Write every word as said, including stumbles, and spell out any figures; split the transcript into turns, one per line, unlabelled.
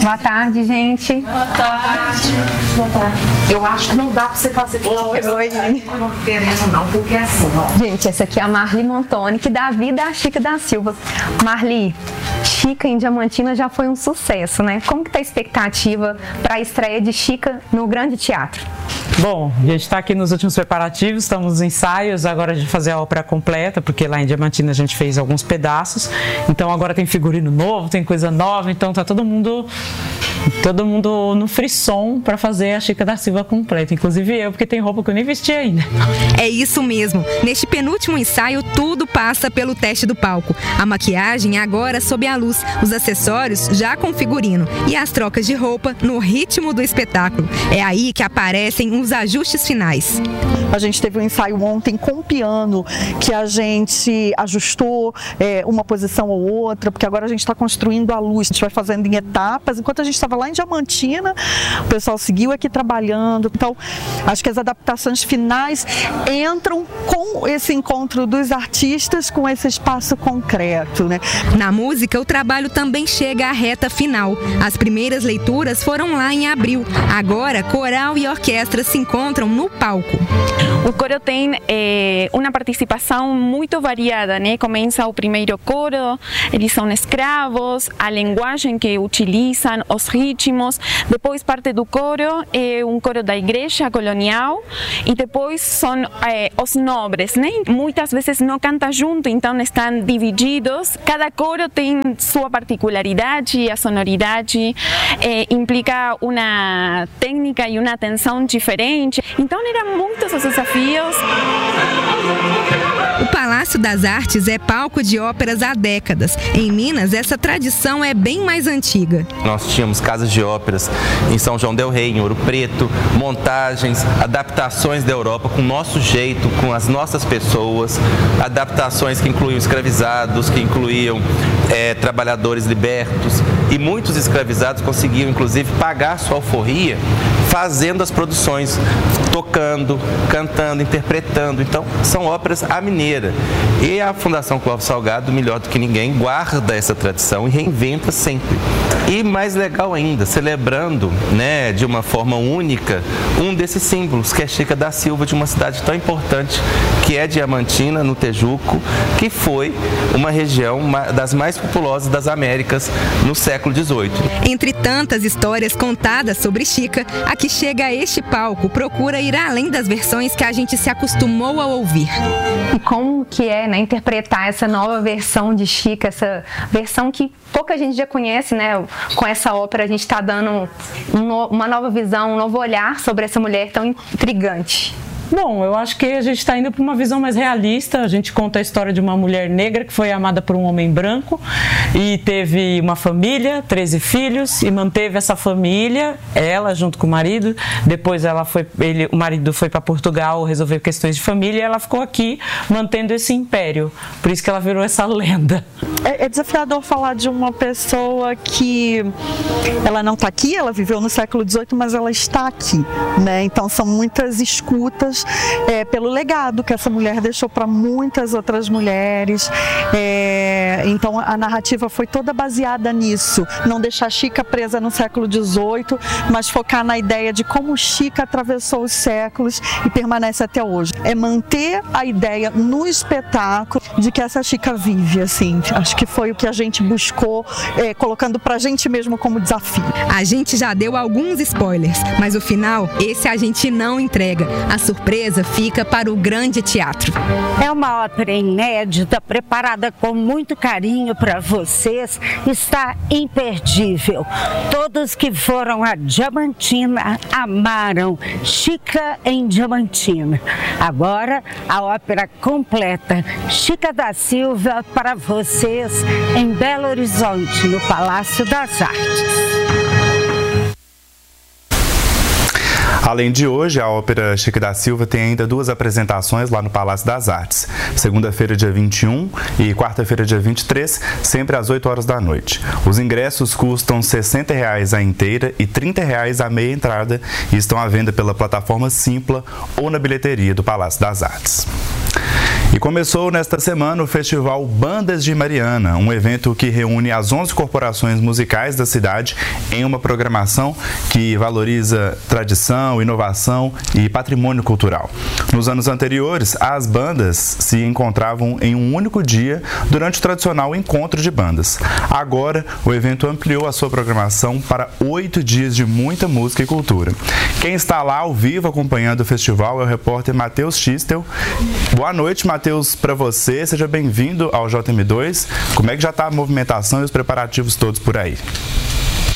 Boa tarde, gente.
Boa tarde. Boa tarde. Eu acho que não dá pra você fazer
Oi, oi.
Eu não querendo não, porque é assim, ó.
Gente, essa aqui é a Marli Montoni, que dá vida à Chica da Silva. Marli, Chica em Diamantina já foi um sucesso, né? Como que tá a expectativa para a estreia de Chica no Grande Teatro?
Bom, a gente está aqui nos últimos preparativos, estamos nos ensaios agora de fazer a ópera completa, porque lá em Diamantina a gente fez alguns pedaços, então agora tem figurino novo, tem coisa nova, então tá todo mundo, todo mundo no frisson para fazer a Chica da Silva completa, inclusive eu, porque tem roupa que eu nem vesti ainda.
É isso mesmo, neste penúltimo ensaio tudo passa pelo teste do palco, a maquiagem agora sob a luz, os acessórios já com figurino e as trocas de roupa no ritmo do espetáculo, é aí que aparecem os ajustes finais.
A gente teve um ensaio ontem com o piano, que a gente ajustou é, uma posição ou outra, porque agora a gente está construindo a luz, a gente vai fazendo em etapas. Enquanto a gente estava lá em Diamantina, o pessoal seguiu aqui trabalhando. Então, acho que as adaptações finais entram com esse encontro dos artistas com esse espaço concreto, né?
Na música, o trabalho também chega à reta final. As primeiras leituras foram lá em abril. Agora, coral e orquestra se encontram no palco.
O coro tem é, uma participação muito variada, né? Começa o primeiro coro, eles são escravos, a linguagem que utilizam, os ritmos. Depois parte do coro é um coro da igreja colonial e depois são é, os nobres, né? Muitas vezes não cantam junto, então estão divididos. Cada coro tem sua particularidade, a sonoridade é, implica uma técnica e uma atenção diferente. Então eram muitos os desafios.
O Palácio das Artes é palco de óperas há décadas. Em Minas, essa tradição é bem mais antiga.
Nós tínhamos casas de óperas em São João del Rei, em Ouro Preto, montagens, adaptações da Europa com o nosso jeito, com as nossas pessoas, adaptações que incluíam escravizados, que incluíam é, trabalhadores libertos, e muitos escravizados conseguiam, inclusive, pagar sua alforria fazendo as produções, tocando, cantando, interpretando. Então, são óperas à mineira. E a Fundação Clóvis Salgado, melhor do que ninguém, guarda essa tradição e reinventa sempre. E mais legal ainda, celebrando, né, de uma forma única, um desses símbolos, que é Chica da Silva, de uma cidade tão importante, que é Diamantina, no Tejuco, que foi uma região das mais populosas das Américas no século dezoito.
Entre tantas histórias contadas sobre Chica, a que chega a este palco procura ir além das versões que a gente se acostumou a ouvir.
E como que é, né, interpretar essa nova versão de Chica, essa versão que pouca gente já conhece, né? Com essa ópera a gente está dando um no, uma nova visão, um novo olhar sobre essa mulher tão intrigante.
Bom, eu acho que a gente está indo para uma visão mais realista. A gente conta a história de uma mulher negra que foi amada por um homem branco e teve uma família, treze filhos, e manteve essa família, ela junto com o marido. Depois ela foi, ele, o marido foi para Portugal resolver questões de família e ela ficou aqui mantendo esse império. Por isso que ela virou essa lenda.
É, é desafiador falar de uma pessoa que ela não está aqui, ela viveu no século dezoito, mas ela está aqui, né? Então são muitas escutas É, pelo legado que essa mulher deixou para muitas outras mulheres. É, então a narrativa foi toda baseada nisso, não deixar Chica presa no século dezoito, mas focar na ideia de como Chica atravessou os séculos e permanece até hoje. É manter a ideia no espetáculo de que essa Chica vive, assim. Acho que foi o que a gente buscou, é, colocando pra gente mesmo como desafio.
A gente já deu alguns spoilers, mas o final, esse a gente não entrega. A surpresa fica para o Grande Teatro.
É uma ópera inédita, preparada com muito carinho para vocês, está imperdível. Todos que foram a Diamantina amaram Chica em Diamantina. Agora, a ópera completa, Chica da Silva, para vocês em Belo Horizonte, no Palácio das Artes.
Além de hoje, a ópera Chica da Silva tem ainda duas apresentações lá no Palácio das Artes. Segunda-feira, dia vinte e um e quarta-feira, dia vinte e três, sempre às oito horas da noite. Os ingressos custam sessenta reais a inteira e trinta reais a meia entrada e estão à venda pela plataforma Simpla ou na bilheteria do Palácio das Artes. E começou nesta semana o Festival Bandas de Mariana, um evento que reúne as onze corporações musicais da cidade em uma programação que valoriza tradição, inovação e patrimônio cultural. Nos anos anteriores, as bandas se encontravam em um único dia durante o tradicional encontro de bandas. Agora, o evento ampliou a sua programação para oito dias de muita música e cultura. Quem está lá ao vivo acompanhando o festival é o repórter Matheus Schistel. Boa noite, Matheus, para você. Seja bem-vindo ao J M dois. Como é que já está a movimentação e os preparativos todos por aí?